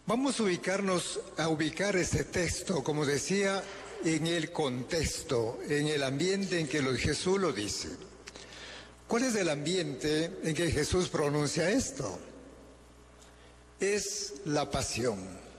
Vamos a ubicar este texto, como decía, en el contexto, en el ambiente en que Jesús lo dice. ¿Cuál es el ambiente en que Jesús pronuncia esto? Es la pasión.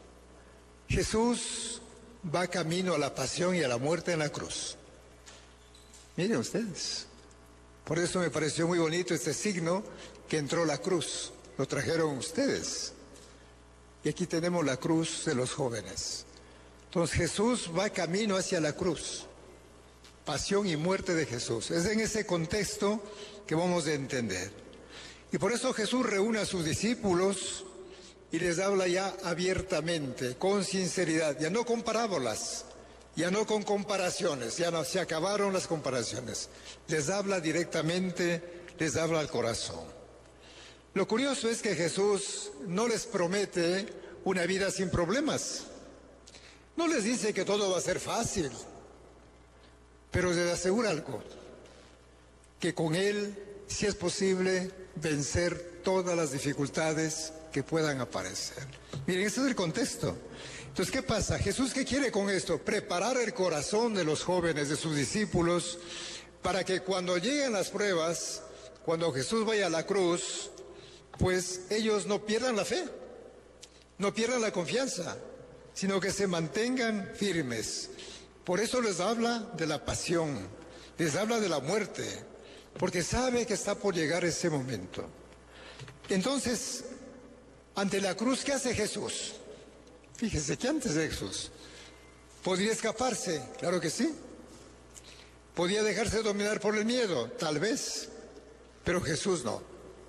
Jesús va camino a la pasión y a la muerte en la cruz. Miren ustedes. Por eso me pareció muy bonito este signo que entró la cruz. Lo trajeron ustedes. Y aquí tenemos la cruz de los jóvenes. Entonces Jesús va camino hacia la cruz. Pasión y muerte de Jesús. Es en ese contexto que vamos a entender. Y por eso Jesús reúne a sus discípulos y les habla ya abiertamente, con sinceridad, ya no con parábolas, ya no con comparaciones, ya no se acabaron las comparaciones. Les habla directamente, les habla al corazón. Lo curioso es que Jesús no les promete una vida sin problemas. No les dice que todo va a ser fácil, pero les asegura algo, que con Él sí es posible vencer todas las dificultades que puedan aparecer. Miren, ese es el contexto. Entonces, ¿qué pasa? Jesús, ¿qué quiere con esto? Preparar el corazón de los jóvenes, de sus discípulos, para que cuando lleguen las pruebas, cuando Jesús vaya a la cruz, pues ellos no pierdan la fe, no pierdan la confianza, sino que se mantengan firmes. Por eso les habla de la pasión, les habla de la muerte, porque sabe que está por llegar ese momento. Entonces, ante la cruz, ¿qué hace Jesús? Fíjense que antes de Jesús, ¿podría escaparse? Claro que sí. ¿Podía dejarse dominar por el miedo? Tal vez, pero Jesús no.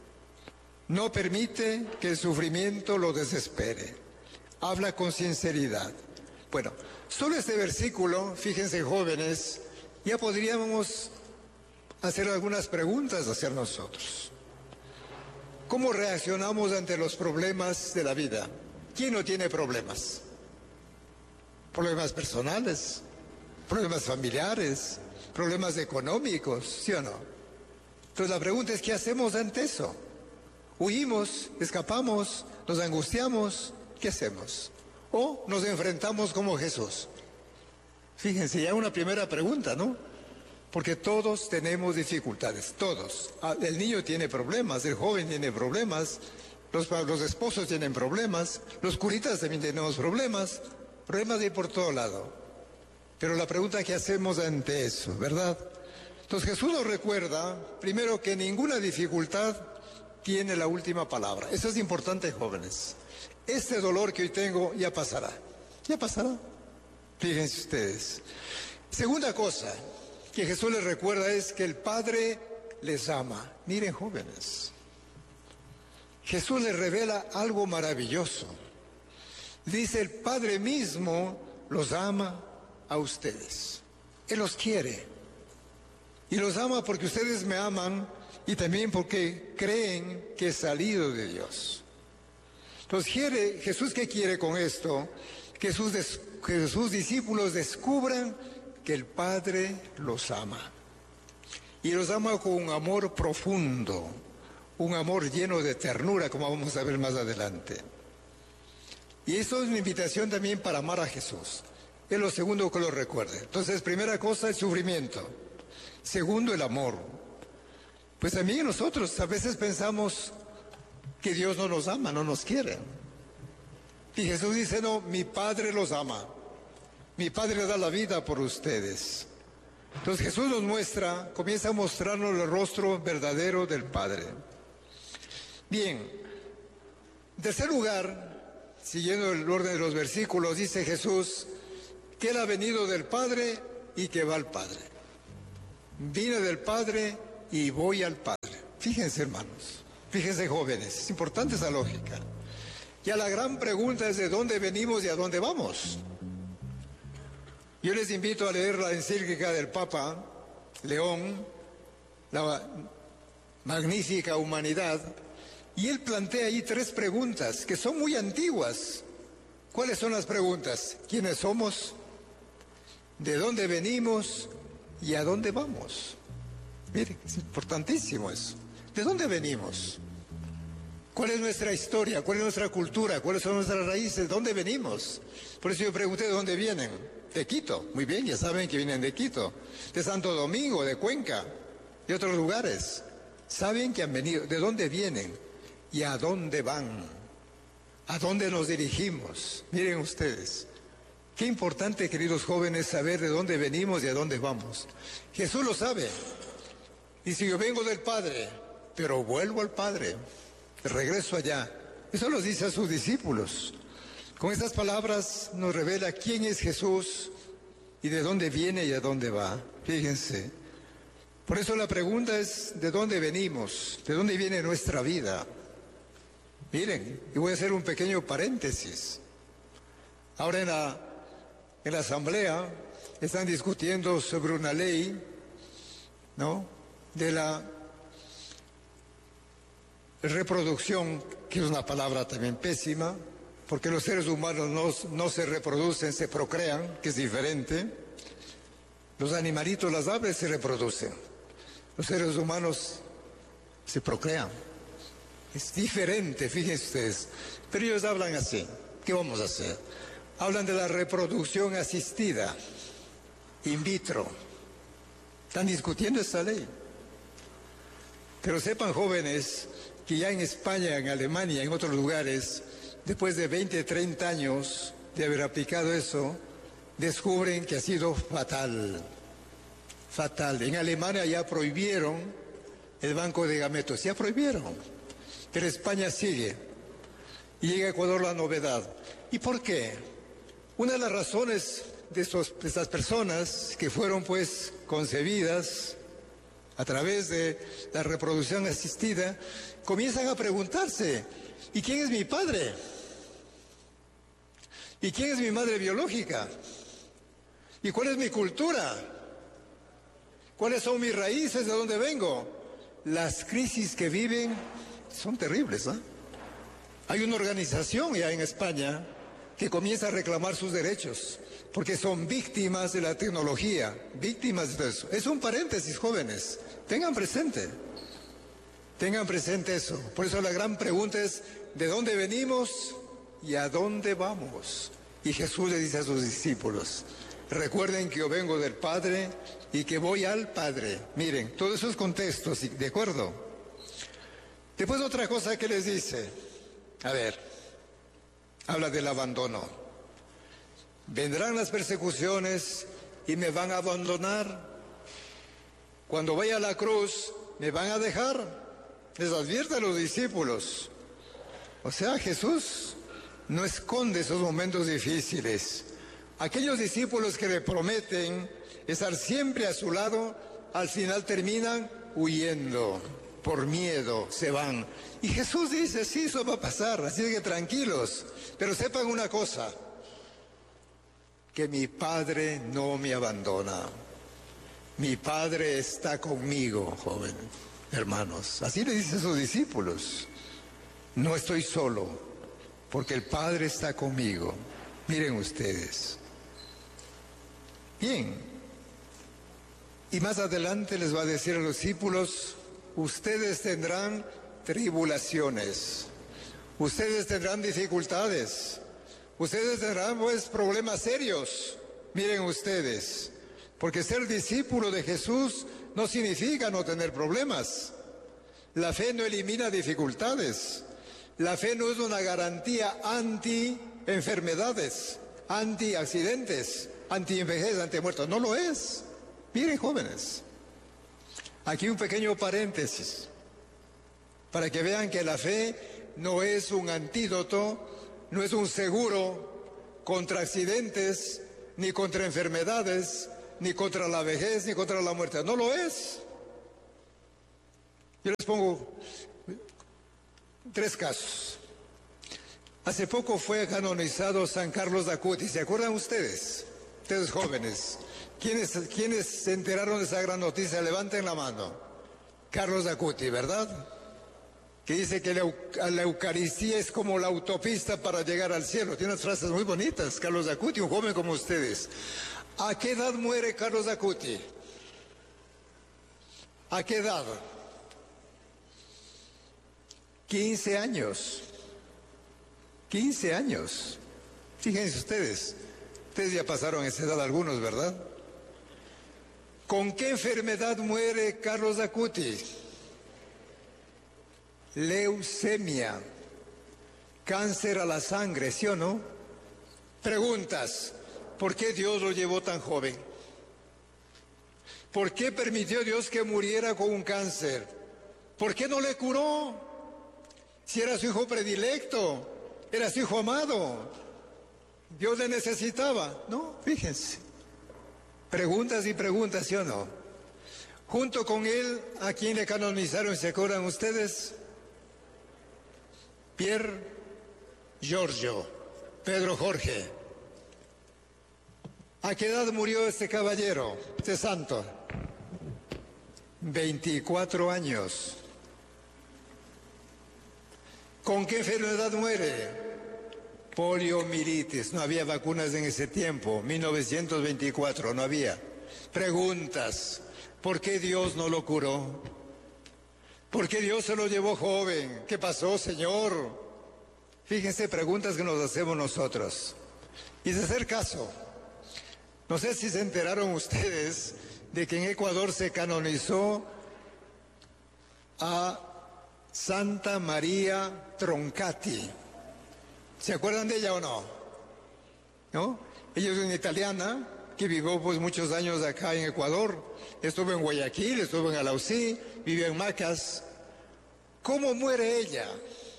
No permite que el sufrimiento lo desespere. Habla con sinceridad. Bueno, solo este versículo, fíjense jóvenes, ya podríamos hacer algunas preguntas hacia nosotros. ¿Cómo reaccionamos ante los problemas de la vida? ¿Quién no tiene problemas? Problemas personales, problemas familiares, problemas económicos, ¿sí o no? Entonces la pregunta es, ¿qué hacemos ante eso? ¿Huimos, escapamos, nos angustiamos? ¿Qué hacemos? ¿O nos enfrentamos como Jesús? Fíjense, ya una primera pregunta, ¿no? Porque todos tenemos dificultades, todos. El niño tiene problemas, el joven tiene problemas, los esposos tienen problemas, los curitas también tenemos problemas de por todo lado. Pero la pregunta que hacemos ante eso, ¿verdad? Entonces Jesús nos recuerda, primero, que ninguna dificultad tiene la última palabra. Eso es importante, jóvenes. Este dolor que hoy tengo ya pasará. Ya pasará. Fíjense ustedes. Segunda cosa que Jesús les recuerda es que el Padre les ama. Miren, jóvenes. Jesús les revela algo maravilloso. Dice, el Padre mismo los ama a ustedes. Él los quiere. Y los ama porque ustedes me aman y también porque creen que he salido de Dios. Entonces, Jesús, ¿qué quiere con esto? Que sus discípulos descubran que el Padre los ama. Y los ama con un amor profundo, un amor lleno de ternura, como vamos a ver más adelante. Y eso es una invitación también para amar a Jesús. Es lo segundo que lo recuerde. Entonces, primera cosa, el sufrimiento. Segundo, el amor. Pues también nosotros a veces pensamos que Dios no nos ama, no nos quiere. Y Jesús dice, no, mi Padre los ama. Mi Padre da la vida por ustedes. Entonces Jesús nos muestra, comienza a mostrarnos el rostro verdadero del Padre. Bien, en tercer lugar, siguiendo el orden de los versículos, dice Jesús que Él ha venido del Padre y que va al Padre. Vine del Padre y voy al Padre. Fíjense, hermanos, fíjense, jóvenes, es importante esa lógica. Ya la gran pregunta es de dónde venimos y a dónde vamos. Yo les invito a leer la encíclica del Papa León, la magnífica humanidad, y él plantea ahí 3 preguntas que son muy antiguas. ¿Cuáles son las preguntas? ¿Quiénes somos? ¿De dónde venimos? ¿Y a dónde vamos? Miren, es importantísimo eso. ¿De dónde venimos? ¿Cuál es nuestra historia? ¿Cuál es nuestra cultura? ¿Cuáles son nuestras raíces? ¿De dónde venimos? Por eso yo pregunté de dónde vienen. De Quito. Muy bien, ya saben que vienen de Quito. De Santo Domingo, de Cuenca, de otros lugares. Saben que han venido. ¿De dónde vienen? ¿Y a dónde van? ¿A dónde nos dirigimos? Miren ustedes. Qué importante, queridos jóvenes, saber de dónde venimos y a dónde vamos. Jesús lo sabe. Dice, yo vengo del Padre, pero vuelvo al Padre. Regreso allá. Eso los dice a sus discípulos. Con estas palabras nos revela quién es Jesús y de dónde viene y a dónde va. Fíjense. Por eso la pregunta es, ¿de dónde venimos? ¿De dónde viene nuestra vida? Miren, y voy a hacer un pequeño paréntesis. Ahora en la asamblea están discutiendo sobre una ley, ¿no?, de la reproducción, que es una palabra también pésima, porque los seres humanos no se reproducen, se procrean, que es diferente. Los animalitos, las aves se reproducen. Los seres humanos se procrean. Es diferente, fíjense ustedes. Pero ellos hablan así. ¿Qué vamos a hacer? Hablan de la reproducción asistida, in vitro. Están discutiendo esta ley. Pero sepan, jóvenes, que ya en España, en Alemania, en otros lugares, después de 20, 30 años de haber aplicado eso, descubren que ha sido fatal. Fatal. En Alemania ya prohibieron el banco de gametos, ya prohibieron. Pero España sigue. Y llega a Ecuador la novedad. ¿Y por qué? Una de las razones de estas personas que fueron pues concebidas a través de la reproducción asistida, comienzan a preguntarse, ¿y quién es mi padre? ¿Y quién es mi madre biológica? ¿Y cuál es mi cultura? ¿Cuáles son mis raíces? ¿De dónde vengo? Las crisis que viven son terribles, ¿eh? Hay una organización ya en España que comienza a reclamar sus derechos, porque son víctimas de la tecnología, víctimas de eso. Es un paréntesis, jóvenes. Tengan presente eso. Por eso la gran pregunta es, ¿de dónde venimos y a dónde vamos? Y Jesús le dice a sus discípulos, recuerden que yo vengo del Padre y que voy al Padre. Miren, todos esos contextos, ¿de acuerdo? Después otra cosa que les dice, a ver, habla del abandono. Vendrán las persecuciones y me van a abandonar. Cuando vaya a la cruz, me van a dejar. Les advierte a los discípulos. O sea, Jesús no esconde esos momentos difíciles. Aquellos discípulos que le prometen estar siempre a su lado, al final terminan huyendo. Por miedo se van. Y Jesús dice, sí, eso va a pasar, así que tranquilos. Pero sepan una cosa, que mi Padre no me abandona. Mi Padre está conmigo, joven, hermanos. Así le dice a sus discípulos. No estoy solo, porque el Padre está conmigo. Miren ustedes. Bien. Y más adelante les va a decir a los discípulos, ustedes tendrán tribulaciones, ustedes tendrán dificultades, ustedes tendrán pues problemas serios. Miren ustedes. Porque ser discípulo de Jesús no significa no tener problemas. La fe no elimina dificultades. La fe no es una garantía anti-enfermedades, anti-accidentes, anti-envejez, anti-muertos. No lo es. Miren, jóvenes. Aquí un pequeño paréntesis. Para que vean que la fe no es un antídoto, no es un seguro contra accidentes, ni contra enfermedades, ni contra la vejez, ni contra la muerte. No lo es. Yo les pongo 3 casos. Hace poco fue canonizado San Carlos de Acuti. ¿Se acuerdan ustedes? Ustedes jóvenes. ¿Quiénes se enteraron de esa gran noticia? Levanten la mano. Carlos de Acuti, ¿verdad? Que dice que la Eucaristía es como la autopista para llegar al cielo. Tiene unas frases muy bonitas. Carlos de Acuti, un joven como ustedes. ¿A qué edad muere Carlos de Acuti? ¿A qué edad? 15 años. 15 años. Fíjense ustedes ya pasaron esa edad algunos, ¿verdad? ¿Con qué enfermedad muere Carlos Acutis? Leucemia, cáncer a la sangre, ¿sí o no? Preguntas, ¿por qué Dios lo llevó tan joven? ¿Por qué permitió Dios que muriera con un cáncer? ¿Por qué no le curó? Si era su hijo predilecto, era su hijo amado. Dios le necesitaba, ¿no? Fíjense. Preguntas y preguntas, ¿sí o no? Junto con él, ¿a quién le canonizaron? ¿Se acuerdan ustedes? Pier Giorgio, Pedro Jorge. ¿A qué edad murió este caballero, este santo? 24 años. ¿Con qué enfermedad muere? Poliomielitis. No había vacunas en ese tiempo, 1924, no había. Preguntas, ¿por qué Dios no lo curó? ¿Por qué Dios se lo llevó joven? ¿Qué pasó, Señor? Fíjense, preguntas que nos hacemos nosotros. Y de hacer caso, no sé si se enteraron ustedes de que en Ecuador se canonizó a Santa María Troncati. ¿Se acuerdan de ella o no? ¿No? Ella es una italiana que vivió pues muchos años acá en Ecuador. Estuvo en Guayaquil, estuvo en Alausí, vivió en Macas. ¿Cómo muere ella?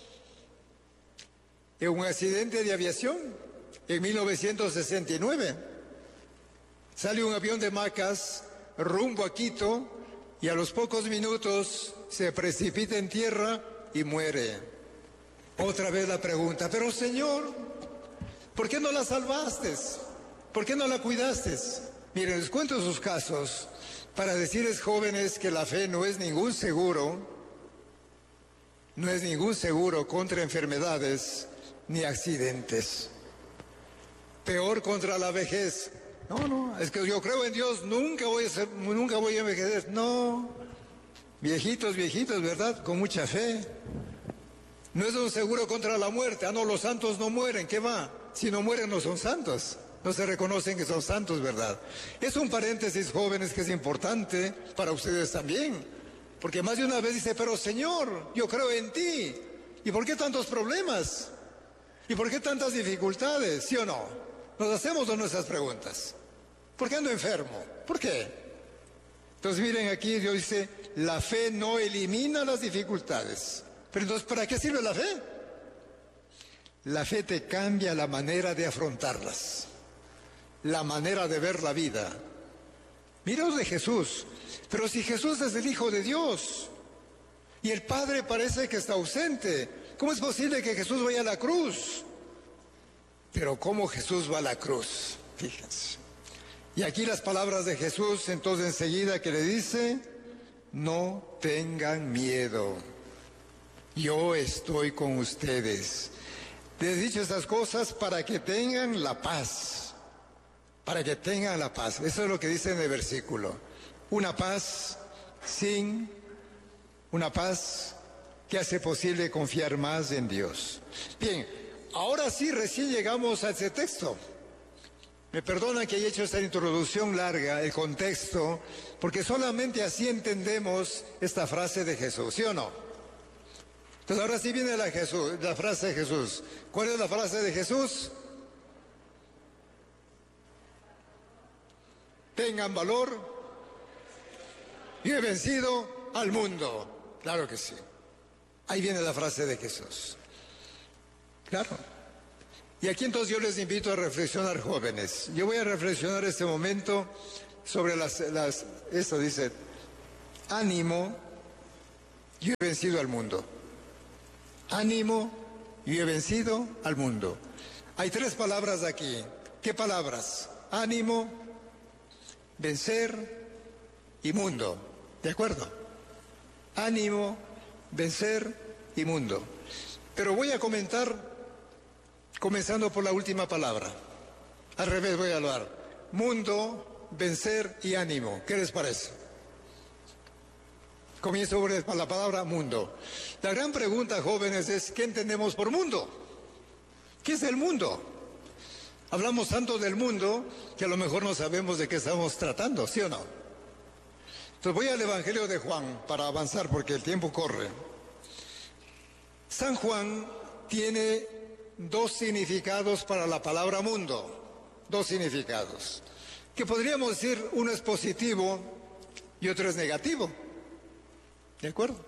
En un accidente de aviación en 1969. Sale un avión de Macas rumbo a Quito y a los pocos minutos se precipita en tierra y muere. Otra vez la pregunta, pero Señor, ¿por qué no la salvaste? ¿Por qué no la cuidaste? Miren, les cuento sus casos para decirles, jóvenes, que la fe no es ningún seguro contra enfermedades ni accidentes. Peor contra la vejez. No, es que yo creo en Dios, nunca voy a envejecer. No, viejitos, ¿verdad? Con mucha fe. No es un seguro contra la muerte. No, los santos no mueren, ¿qué va? Si no mueren no son santos, no se reconocen que son santos, ¿verdad? Es un paréntesis, jóvenes, que es importante para ustedes también, porque más de una vez dice, pero Señor, yo creo en ti, ¿y por qué tantos problemas? ¿Y por qué tantas dificultades? ¿Sí o no? Nos hacemos nuestras preguntas. ¿Por qué ando enfermo? ¿Por qué? Entonces miren aquí, Dios dice, la fe no elimina las dificultades. Pero entonces, ¿para qué sirve la fe? La fe te cambia la manera de afrontarlas, la manera de ver la vida. Miraos de Jesús, pero si Jesús es el Hijo de Dios y el Padre parece que está ausente, ¿cómo es posible que Jesús vaya a la cruz? Pero ¿cómo Jesús va a la cruz? Fíjense. Y aquí las palabras de Jesús, entonces enseguida que le dice, no tengan miedo. Yo estoy con ustedes. Les he dicho estas cosas para que tengan la paz. Para que tengan la paz. Eso es lo que dice en el versículo. Una paz que hace posible confiar más en Dios. Bien, ahora sí, recién llegamos a ese texto. Me perdonan que haya hecho esta introducción larga, el contexto, porque solamente así entendemos esta frase de Jesús, ¿sí o no? Entonces ahora sí viene la frase de Jesús. ¿Cuál es la frase de Jesús? Tengan valor, yo he vencido al mundo. Claro que sí. Ahí viene la frase de Jesús. Claro. Y aquí entonces yo les invito a reflexionar, jóvenes. Yo voy a reflexionar este momento sobre esto dice, ánimo, yo he vencido al mundo. Ánimo, yo he vencido al mundo. Hay tres palabras aquí. ¿Qué palabras? Ánimo, vencer y mundo. ¿De acuerdo? Ánimo, vencer y mundo. Pero voy a comentar comenzando por la última palabra. Al revés voy a hablar. Mundo, vencer y ánimo. ¿Qué les parece? Comienzo por la palabra mundo. La gran pregunta, jóvenes, es ¿qué entendemos por mundo? ¿Qué es el mundo? Hablamos tanto del mundo que a lo mejor no sabemos de qué estamos tratando, ¿sí o no? Entonces voy al Evangelio de Juan para avanzar porque el tiempo corre. San Juan tiene dos significados para la palabra mundo, dos significados, que podríamos decir uno es positivo y otro es negativo, ¿de acuerdo?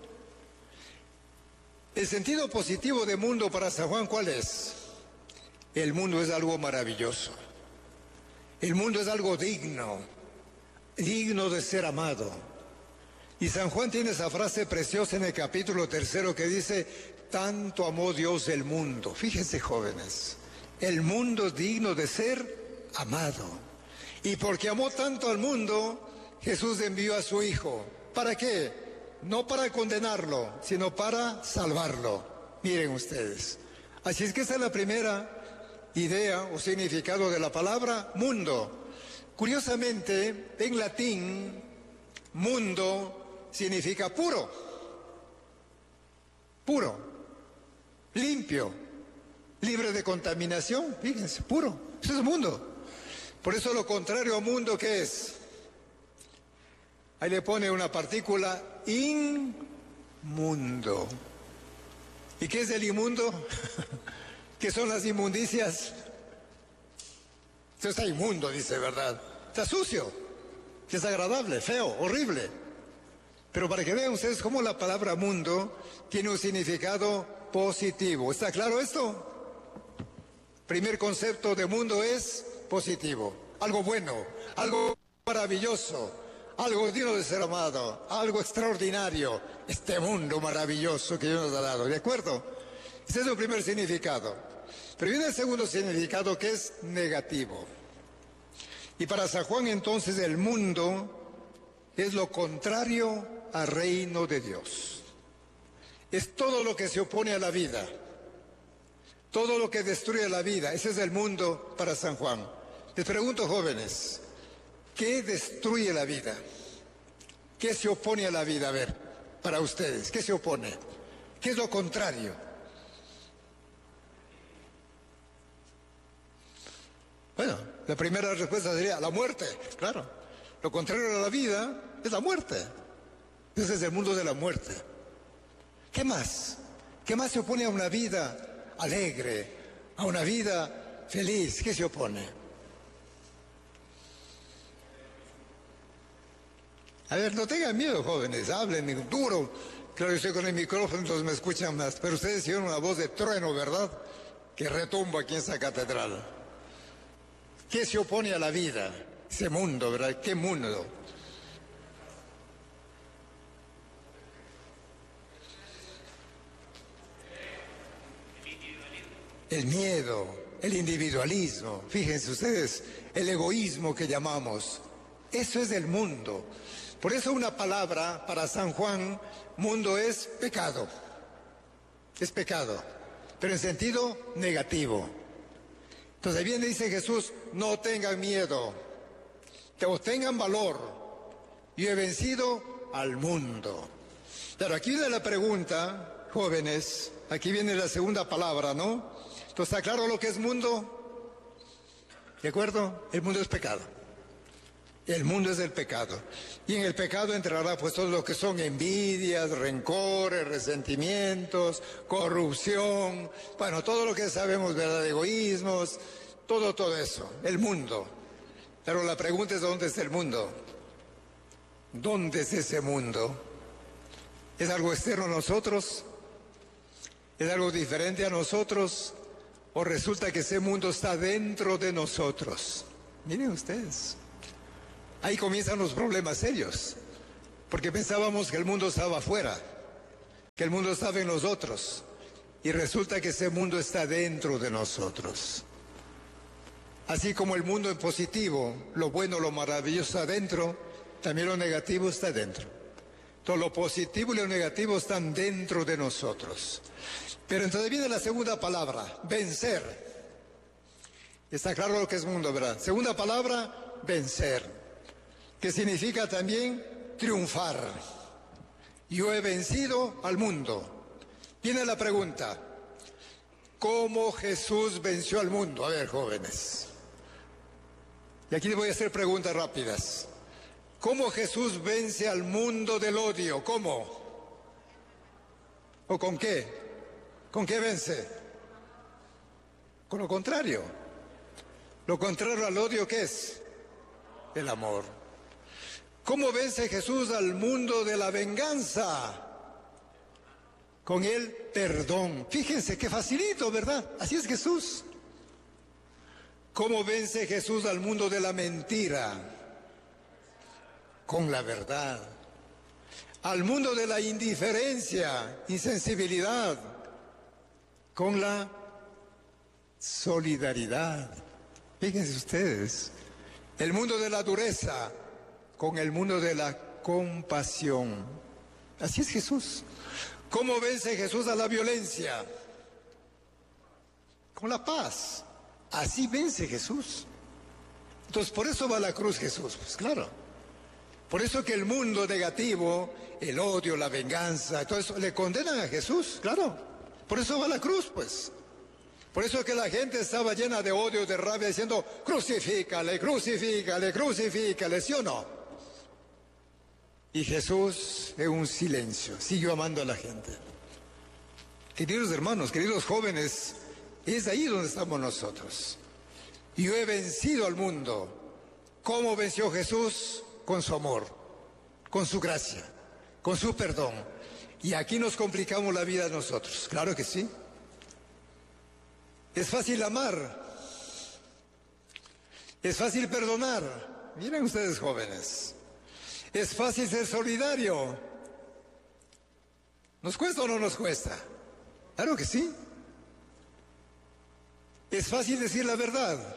El sentido positivo de mundo para San Juan, ¿cuál es? El mundo es algo maravilloso, el mundo es algo digno de ser amado. Y San Juan tiene esa frase preciosa en el capítulo 3 que dice, tanto amó Dios el mundo. Fíjense, jóvenes, el mundo es digno de ser amado. Y porque amó tanto al mundo, Jesús envió a su Hijo. ¿Para qué? No para condenarlo, sino para salvarlo. Miren ustedes. Así es que esa es la primera idea o significado de la palabra mundo. Curiosamente, en latín, mundo significa puro, limpio, libre de contaminación, fíjense, puro, eso es mundo. Por eso lo contrario a mundo, ¿qué es? Ahí le pone una partícula, inmundo. ¿Y qué es el inmundo? ¿Qué son las inmundicias? Esto está inmundo, dice, ¿verdad? Está sucio, desagradable, feo, horrible. Pero para que vean ustedes cómo la palabra mundo tiene un significado positivo. ¿Está claro esto? Primer concepto de mundo es positivo. Algo bueno, algo maravilloso, algo digno de ser amado, algo extraordinario. Este mundo maravilloso que Dios nos ha dado, ¿de acuerdo? Ese es el primer significado. Pero viene el segundo significado que es negativo. Y para San Juan entonces el mundo es lo contrario al reino de Dios. Es todo lo que se opone a la vida, todo lo que destruye la vida. Ese es el mundo para San Juan. Les pregunto, jóvenes, ¿qué destruye la vida? ¿Qué se opone a la vida? A ver, para ustedes, ¿qué se opone? ¿Qué es lo contrario? Bueno, la primera respuesta sería la muerte, claro. Lo contrario a la vida es la muerte. Ese es el mundo de la muerte. ¿Qué más? ¿Qué más se opone a una vida alegre, a una vida feliz? ¿Qué se opone? A ver, no tengan miedo, jóvenes, hablen duro. Claro, yo estoy con el micrófono, entonces me escuchan más. Pero ustedes oyeron una voz de trueno, ¿verdad? Que retumba aquí en esa catedral. ¿Qué se opone a la vida? Ese mundo, ¿verdad? ¿Qué mundo? El miedo, el individualismo, fíjense ustedes, el egoísmo que llamamos. Eso es el mundo. Por eso una palabra para San Juan, mundo es pecado. Es pecado, pero en sentido negativo. Entonces viene y dice Jesús, no tengan miedo, o tengan valor. Yo he vencido al mundo. Pero aquí viene la pregunta, jóvenes, aquí viene la segunda palabra, ¿no? Entonces, ¿está claro lo que es mundo? ¿De acuerdo? El mundo es pecado. El mundo es el pecado. Y en el pecado entrará pues todo lo que son envidias, rencores, resentimientos, corrupción, bueno, todo lo que sabemos, ¿verdad? Egoísmos, todo eso, el mundo. Pero la pregunta es, ¿dónde está el mundo? ¿Dónde es ese mundo? ¿Es algo externo a nosotros? ¿Es algo diferente a nosotros? ¿O resulta que ese mundo está dentro de nosotros? Miren ustedes. Ahí comienzan los problemas serios, porque pensábamos que el mundo estaba afuera, que el mundo estaba en los otros, y resulta que ese mundo está dentro de nosotros. Así como el mundo en positivo, lo bueno, lo maravilloso está dentro, también lo negativo está dentro. Todo lo positivo y lo negativo están dentro de nosotros. Pero entonces viene la segunda palabra, vencer. Está claro lo que es mundo, ¿verdad? Segunda palabra, vencer, que significa también triunfar. Yo he vencido al mundo. Viene la pregunta, ¿cómo Jesús venció al mundo? A ver, jóvenes. Y aquí les voy a hacer preguntas rápidas. ¿Cómo Jesús vence al mundo del odio? ¿Cómo? ¿O con qué? ¿Con qué vence? Con lo contrario. Lo contrario al odio, ¿qué es? El amor. ¿Cómo vence Jesús al mundo de la venganza? Con el perdón. Fíjense qué facilito, ¿verdad? Así es Jesús. ¿Cómo vence Jesús al mundo de la mentira? Con la verdad. Al mundo de la indiferencia, insensibilidad, con la solidaridad. Fíjense ustedes, el mundo de la dureza, con el mundo de la compasión. Así es Jesús. ¿Cómo vence Jesús a la violencia? Con la paz. Así vence Jesús. Entonces, por eso va a la cruz Jesús, pues claro. Por eso que el mundo negativo, el odio, la venganza, todo eso, le condenan a Jesús, claro. Por eso va a la cruz, pues. Por eso que la gente estaba llena de odio, de rabia, diciendo, crucifícale, crucifícale, crucifícale, ¿sí o no? Y Jesús, en un silencio, siguió amando a la gente. Queridos hermanos, queridos jóvenes, es ahí donde estamos nosotros. Yo he vencido al mundo. ¿Cómo venció Jesús? Con su amor, con su gracia, con su perdón. Y aquí nos complicamos la vida nosotros, claro que sí. Es fácil amar, es fácil perdonar. Miren ustedes jóvenes, es fácil ser solidario. ¿Nos cuesta o no nos cuesta? Claro que sí. Es fácil decir la verdad.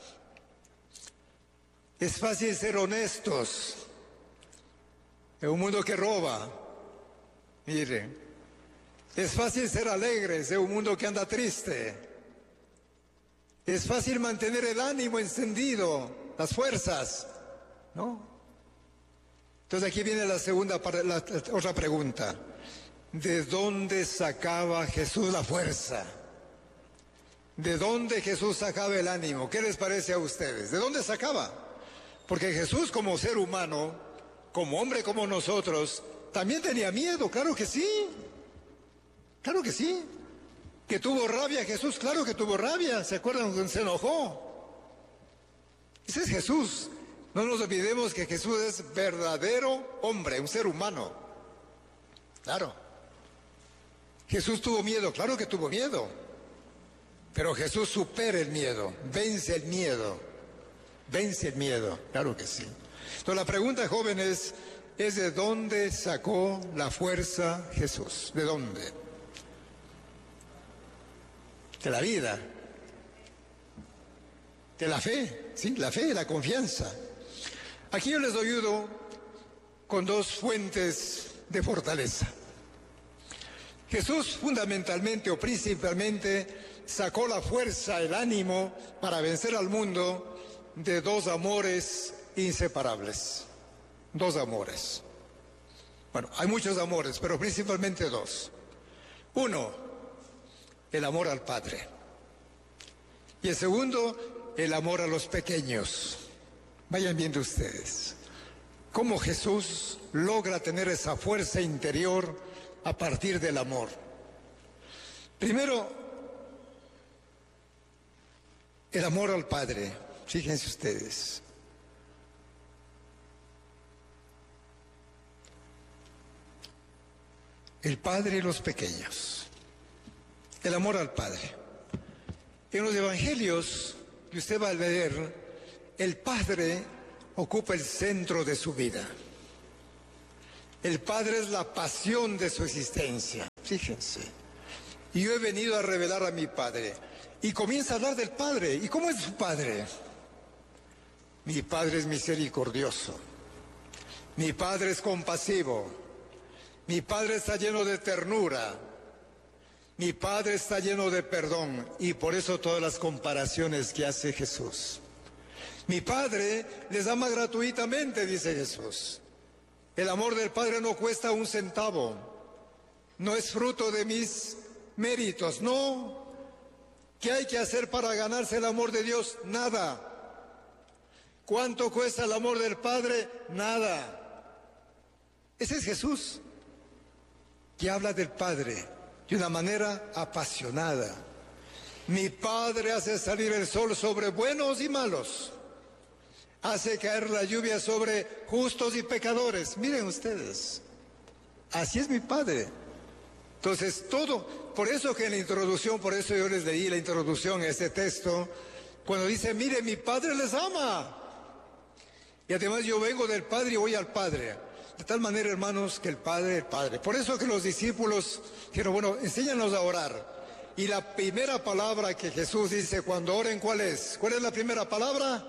Es fácil ser honestos en un mundo que roba. Miren, es fácil ser alegres en un mundo que anda triste. Es fácil mantener el ánimo encendido, las fuerzas, ¿no? Entonces aquí viene la segunda parte, la otra pregunta. ¿De dónde sacaba Jesús la fuerza? ¿De dónde Jesús sacaba el ánimo? ¿Qué les parece a ustedes? ¿De dónde sacaba? Porque Jesús como ser humano, como hombre como nosotros, también tenía miedo, claro que sí. Claro que sí. ¿Que tuvo rabia Jesús? Claro que tuvo rabia. ¿Se acuerdan cuando se enojó? Ese es Jesús. No nos olvidemos que Jesús es verdadero hombre, un ser humano. Claro. Jesús tuvo miedo, claro que tuvo miedo. Pero Jesús supera el miedo, vence el miedo. Vence el miedo, claro que sí. Entonces la pregunta, jóvenes, es ¿de dónde sacó la fuerza Jesús? ¿De dónde? De la vida. De la fe, sí, la fe, la confianza. Aquí yo les ayudo con dos fuentes de fortaleza. Jesús fundamentalmente o principalmente sacó la fuerza, el ánimo para vencer al mundo de dos amores inseparables. Dos amores. Bueno, hay muchos amores, pero principalmente dos. Uno, el amor al Padre. Y el segundo, el amor a los pequeños. Vayan viendo ustedes cómo Jesús logra tener esa fuerza interior a partir del amor. Primero, el amor al Padre. Fíjense ustedes. El Padre y los pequeños. El amor al Padre. En los evangelios que usted va a leer, el Padre ocupa el centro de su vida. El Padre es la pasión de su existencia. Fíjense. Y yo he venido a revelar a mi Padre. Y comienza a hablar del Padre. ¿Y cómo es su Padre? Mi Padre es misericordioso. Mi Padre es compasivo. Mi Padre está lleno de ternura. Mi Padre está lleno de perdón. Y por eso todas las comparaciones que hace Jesús. Mi Padre les ama gratuitamente, dice Jesús. El amor del Padre no cuesta un centavo, no es fruto de mis méritos, no. ¿Qué hay que hacer para ganarse el amor de Dios? Nada. ¿Cuánto cuesta el amor del Padre? Nada. Ese es Jesús, que habla del Padre de una manera apasionada. Mi Padre hace salir el sol sobre buenos y malos, hace caer la lluvia sobre justos y pecadores. Miren ustedes, así es mi Padre. Entonces todo, por eso que en la introducción, por eso yo les leí la introducción a este texto, cuando dice, mire, mi Padre les ama. Y además yo vengo del Padre y voy al Padre. De tal manera, hermanos, que el Padre. Por eso que los discípulos dijeron, bueno, enséñanos a orar. Y la primera palabra que Jesús dice cuando oren, ¿cuál es? ¿Cuál es la primera palabra?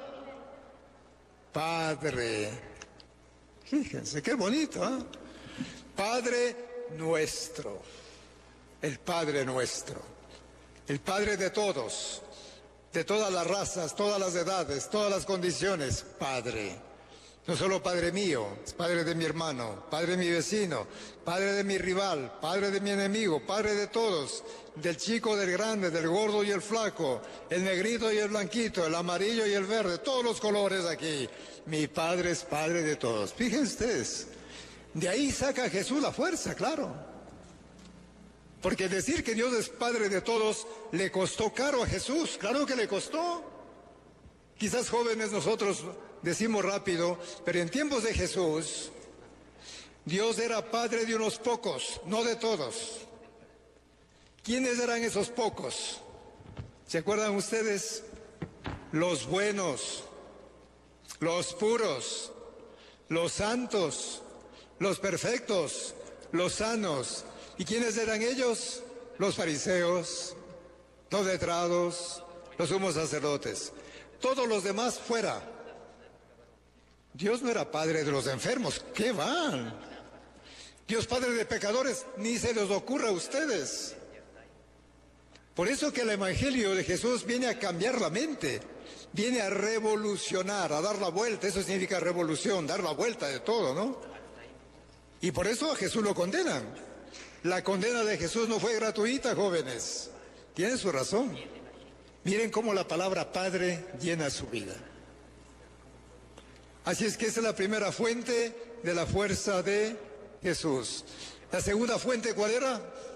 Padre. Fíjense, qué bonito, ¿eh? Padre nuestro. El Padre nuestro. El Padre de todos. De todas las razas, todas las edades, todas las condiciones. Padre. No solo Padre mío, es Padre de mi hermano, Padre de mi vecino, Padre de mi rival, Padre de mi enemigo, Padre de todos, del chico, del grande, del gordo y el flaco, el negrito y el blanquito, el amarillo y el verde, todos los colores aquí. Mi Padre es Padre de todos. Fíjense ustedes, de ahí saca Jesús la fuerza, claro. Porque decir que Dios es Padre de todos le costó caro a Jesús, claro que le costó. Quizás jóvenes nosotros decimos rápido, pero en tiempos de Jesús, Dios era Padre de unos pocos, no de todos. ¿Quiénes eran esos pocos? ¿Se acuerdan ustedes? Los buenos, los puros, los santos, los perfectos, los sanos. ¿Y quiénes eran ellos? Los fariseos, los letrados, los sumos sacerdotes. Todos los demás fuera. Dios no era Padre de los enfermos. ¿Qué van? Dios Padre de pecadores, ni se les ocurra a ustedes. Por eso que el Evangelio de Jesús viene a cambiar la mente, viene a revolucionar, a dar la vuelta. Eso significa revolución, dar la vuelta de todo, ¿no? Y por eso a Jesús lo condenan. La condena de Jesús no fue gratuita, jóvenes. Tienen su razón. Miren cómo la palabra Padre llena su vida. Así es que esa es la primera fuente de la fuerza de Jesús. La segunda fuente, ¿cuál era?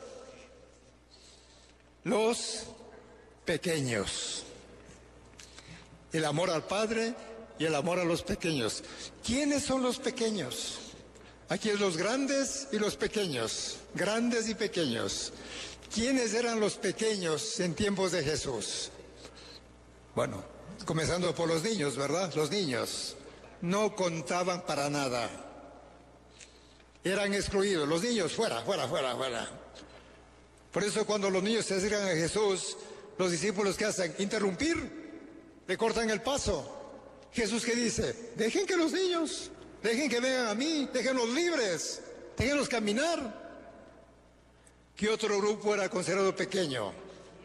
Los pequeños. El amor al Padre y el amor a los pequeños. ¿Quiénes son los pequeños? Aquí es los grandes y los pequeños. Grandes y pequeños. ¿Quiénes eran los pequeños en tiempos de Jesús? Bueno, comenzando por los niños, ¿verdad? Los niños no contaban para nada. Eran excluidos. Los niños, fuera, fuera, fuera, fuera. Por eso cuando los niños se acercan a Jesús, los discípulos, ¿qué hacen? Interrumpir. Le cortan el paso. Jesús, ¿qué dice? Dejen que los niños, dejen que vengan a mí, déjenlos libres, déjenlos caminar. ¿Qué otro grupo era considerado pequeño?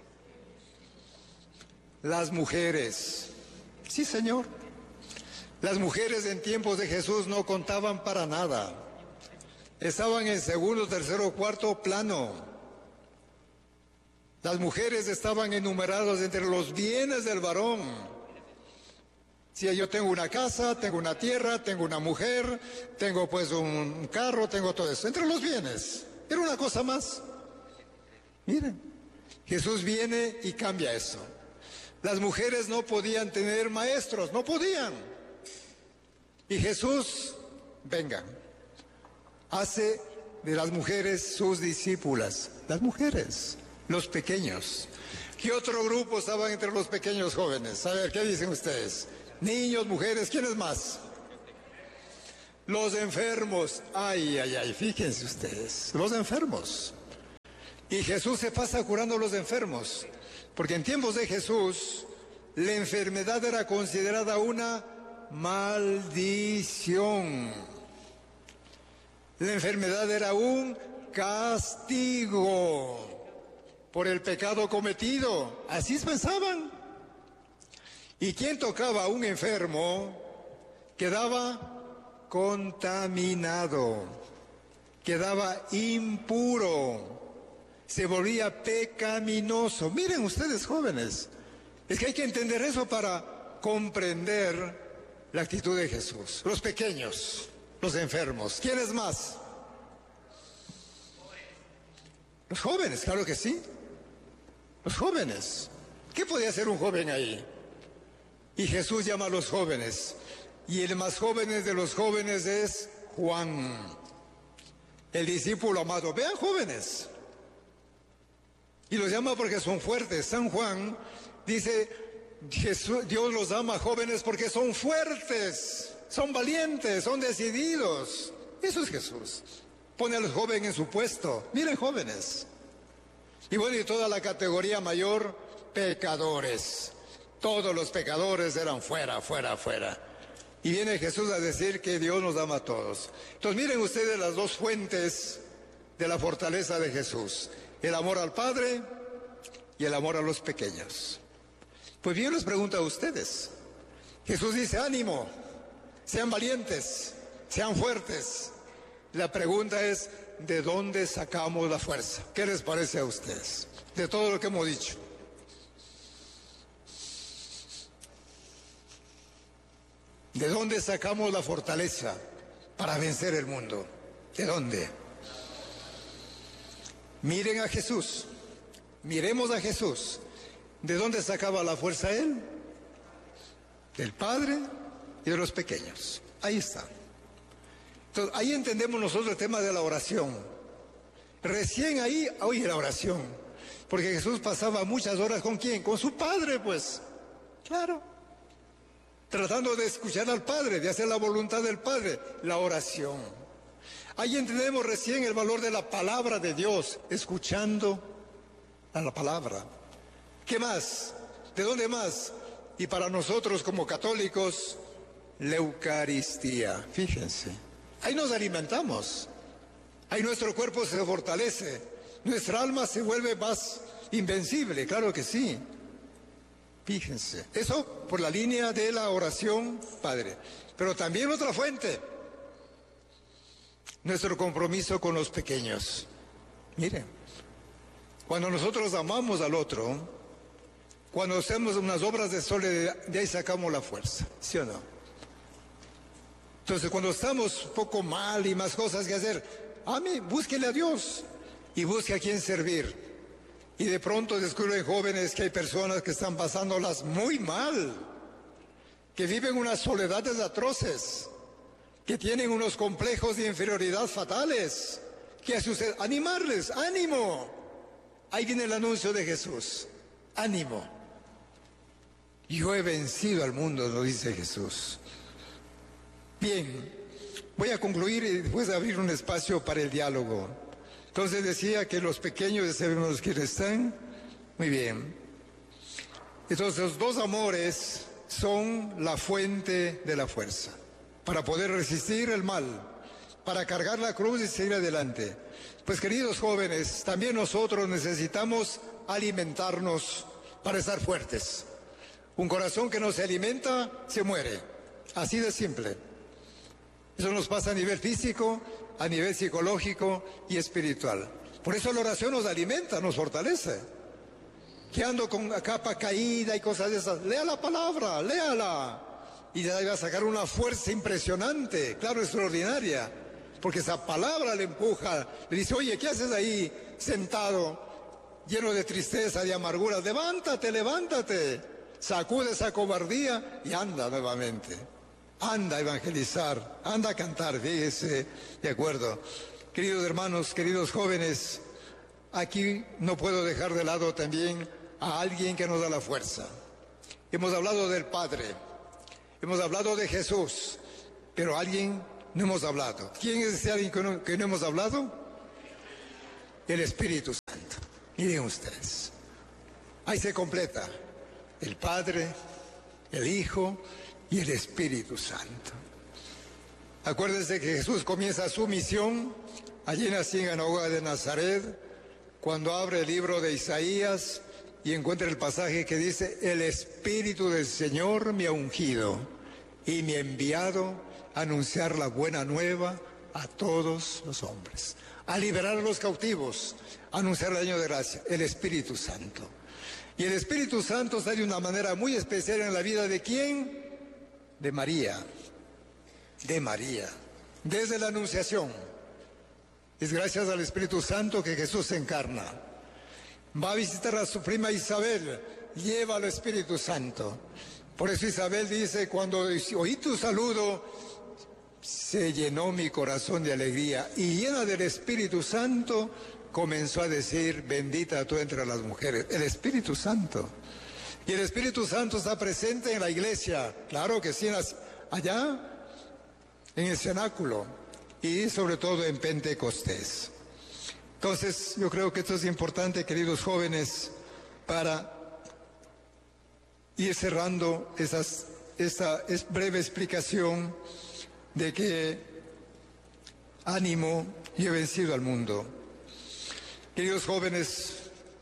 Las mujeres. Sí, Señor. Las mujeres en tiempos de Jesús no contaban para nada. Estaban en segundo, tercero, cuarto plano. Las mujeres estaban enumeradas entre los bienes del varón. Si yo tengo una casa, tengo una tierra, tengo una mujer, tengo pues un carro, tengo todo eso. Entre los bienes. Era una cosa más. Miren, Jesús viene y cambia eso. Las mujeres no podían tener maestros, no podían. Y Jesús, venga, hace de las mujeres sus discípulas. Las mujeres, los pequeños. ¿Qué otro grupo estaban entre los pequeños jóvenes? A ver, ¿qué dicen ustedes? Niños, mujeres, ¿quiénes más? Los enfermos. Ay, ay, ay, fíjense ustedes, los enfermos. Y Jesús se pasa curando a los enfermos, porque en tiempos de Jesús la enfermedad era considerada una maldición. La enfermedad era un castigo por el pecado cometido. Así pensaban. Y quien tocaba a un enfermo quedaba contaminado, quedaba impuro, se volvía pecaminoso. Miren ustedes, jóvenes, es que hay que entender eso para comprender la actitud de Jesús. Los pequeños, los enfermos. ¿Quiénes más? Los jóvenes, claro que sí. Los jóvenes. ¿Qué podía hacer un joven ahí? Y Jesús llama a los jóvenes. Y el más joven de los jóvenes es Juan, el discípulo amado. Vean, jóvenes. Y los llama porque son fuertes. San Juan dice, Dios los ama jóvenes porque son fuertes, son valientes, son decididos. Eso es Jesús. Pone al joven en su puesto. Miren, jóvenes. Y bueno, y toda la categoría mayor, pecadores. Todos los pecadores eran fuera, fuera, fuera. Y viene Jesús a decir que Dios nos ama a todos. Entonces miren ustedes las dos fuentes de la fortaleza de Jesús. El amor al Padre y el amor a los pequeños. Pues bien, les pregunto a ustedes. Jesús dice, ánimo, sean valientes, sean fuertes. La pregunta es, ¿de dónde sacamos la fuerza? ¿Qué les parece a ustedes? De todo lo que hemos dicho. ¿De dónde sacamos la fortaleza para vencer el mundo? ¿De dónde? Miren a Jesús, miremos a Jesús. ¿De dónde sacaba la fuerza él? Del Padre y de los pequeños. Ahí está. Entonces, ahí entendemos nosotros el tema de la oración. Recién ahí, oye, la oración. Porque Jesús pasaba muchas horas ¿con quién? Con su Padre, pues. Claro. Tratando de escuchar al Padre, de hacer la voluntad del Padre, la oración. Ahí entendemos recién el valor de la palabra de Dios, escuchando a la palabra. ¿Qué más? ¿De dónde más? Y para nosotros como católicos, la Eucaristía. Fíjense, ahí nos alimentamos, ahí nuestro cuerpo se fortalece, nuestra alma se vuelve más invencible, claro que sí. Fíjense, eso por la línea de la oración, Padre. Pero también otra fuente, nuestro compromiso con los pequeños. Miren, cuando nosotros amamos al otro, cuando hacemos unas obras de solidaridad, de ahí sacamos la fuerza, ¿sí o no? Entonces, cuando estamos un poco mal y más cosas que hacer, búsquele a Dios y busque a quién servir. Y de pronto descubren jóvenes que hay personas que están pasándolas muy mal, que viven unas soledades atroces, que tienen unos complejos de inferioridad fatales. ¿Qué hace usted? Animarles, ánimo. Ahí viene el anuncio de Jesús, ánimo. Yo he vencido al mundo, lo dice Jesús. Bien, voy a concluir y después abrir un espacio para el diálogo. Entonces decía que los pequeños sabemos los que están. Muy bien. Entonces los dos amores son la fuente de la fuerza para poder resistir el mal, para cargar la cruz y seguir adelante. Pues queridos jóvenes, también nosotros necesitamos alimentarnos para estar fuertes. Un corazón que no se alimenta se muere. Así de simple. Eso nos pasa a nivel físico, a nivel psicológico y espiritual. Por eso la oración nos alimenta, nos fortalece. Que ando con la capa caída y cosas de esas. Lea la palabra, léala. Y de ahí va a sacar una fuerza impresionante, claro, extraordinaria. Porque esa palabra le empuja, le dice, oye, ¿qué haces ahí sentado, lleno de tristeza, de amargura? Levántate, levántate. Sacude esa cobardía y anda nuevamente. Anda a evangelizar, anda a cantar, fíjese, de acuerdo. Queridos hermanos, queridos jóvenes, aquí no puedo dejar de lado también a alguien que nos da la fuerza. Hemos hablado del Padre, hemos hablado de Jesús, pero alguien no hemos hablado. ¿Quién es ese alguien que no hemos hablado? El Espíritu Santo. Miren ustedes, ahí se completa el Padre, el Hijo y el Espíritu Santo. Acuérdense que Jesús comienza su misión allí en la sinagoga de Nazaret, cuando abre el libro de Isaías y encuentra el pasaje que dice, el Espíritu del Señor me ha ungido y me ha enviado a anunciar la buena nueva a todos los hombres, a liberar a los cautivos, a anunciar el año de gracia, el Espíritu Santo. Y el Espíritu Santo está de una manera muy especial en la vida de ¿quién? De María, desde la Anunciación. Es gracias al Espíritu Santo que Jesús se encarna. Va a visitar a su prima Isabel, lleva al Espíritu Santo. Por eso Isabel dice, cuando oí tu saludo, se llenó mi corazón de alegría, y llena del Espíritu Santo comenzó a decir, bendita tú entre las mujeres. El Espíritu Santo. Y el Espíritu Santo está presente en la iglesia, claro que sí, allá en el cenáculo y sobre todo en Pentecostés. Entonces yo creo que esto es importante, queridos jóvenes, para ir cerrando esta breve explicación de que ánimo, yo he vencido al mundo. Queridos jóvenes,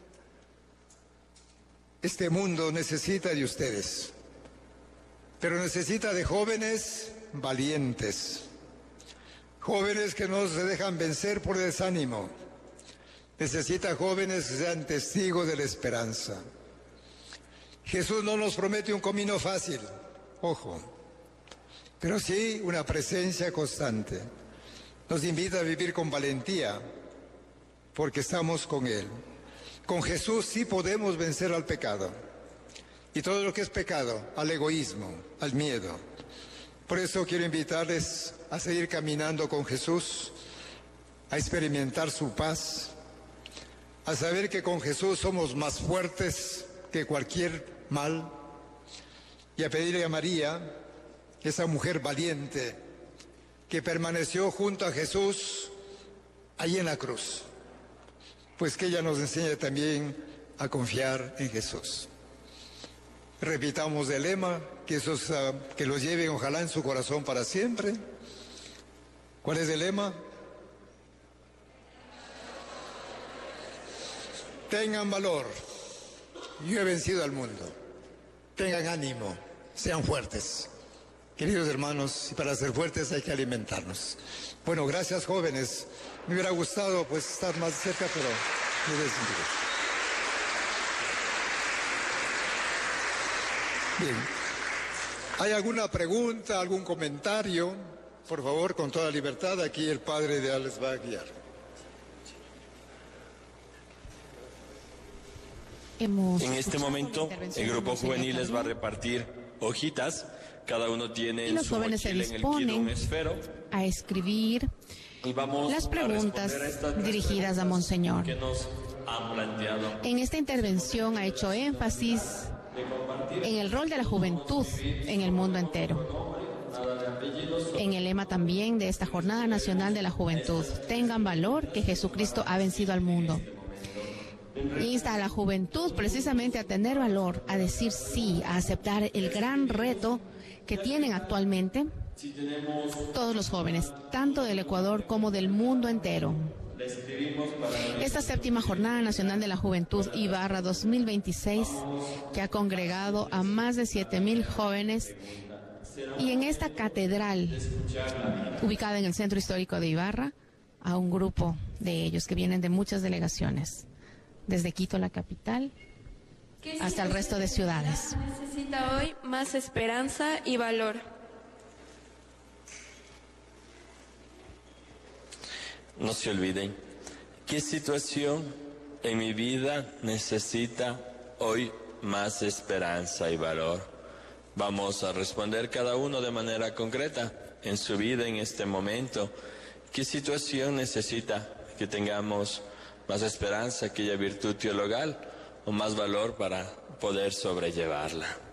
este mundo necesita de ustedes, pero necesita de jóvenes valientes, jóvenes que no se dejan vencer por desánimo. Necesita jóvenes que sean testigos de la esperanza. Jesús no nos promete un camino fácil, ojo, pero sí una presencia constante. Nos invita a vivir con valentía, porque estamos con Él. Con Jesús sí podemos vencer al pecado, y todo lo que es pecado, al egoísmo, al miedo. Por eso quiero invitarles a seguir caminando con Jesús, a experimentar su paz, a saber que con Jesús somos más fuertes que cualquier mal, y a pedirle a María, esa mujer valiente que permaneció junto a Jesús ahí en la cruz, pues que ella nos enseñe también a confiar en Jesús. Repitamos el lema, que los lleven ojalá en su corazón para siempre. ¿Cuál es el lema? Tengan valor, yo he vencido al mundo. Tengan ánimo, sean fuertes. Queridos hermanos, y para ser fuertes hay que alimentarnos. Bueno, gracias jóvenes. Me hubiera gustado pues estar más cerca, pero me desinteresé. Bien. ¿Hay alguna pregunta, algún comentario? Por favor, con toda libertad, aquí el padre de les va a guiar. En este momento, el grupo juvenil les va a repartir hojitas. Cada uno tiene en su mochila en el kit un esfero. A escribir las preguntas dirigidas a Monseñor. En esta intervención ha hecho énfasis en el rol de la juventud en el mundo entero. En el lema también de esta Jornada Nacional de la Juventud, tengan valor, que Jesucristo ha vencido al mundo. Insta a la juventud precisamente a tener valor, a decir sí, a aceptar el gran reto que tienen actualmente todos los jóvenes, tanto del Ecuador como del mundo entero. Esta 7ª Jornada Nacional de la Juventud Ibarra 2026, que ha congregado a más de 7,000 jóvenes, y en esta catedral ubicada en el centro histórico de Ibarra, a un grupo de ellos que vienen de muchas delegaciones, desde Quito, la capital, hasta el resto de ciudades. Necesita hoy más esperanza y valor. No se olviden, ¿qué situación en mi vida necesita hoy más esperanza y valor? Vamos a responder cada uno de manera concreta en su vida en este momento. ¿Qué situación necesita que tengamos más esperanza, aquella virtud teologal, o más valor para poder sobrellevarla?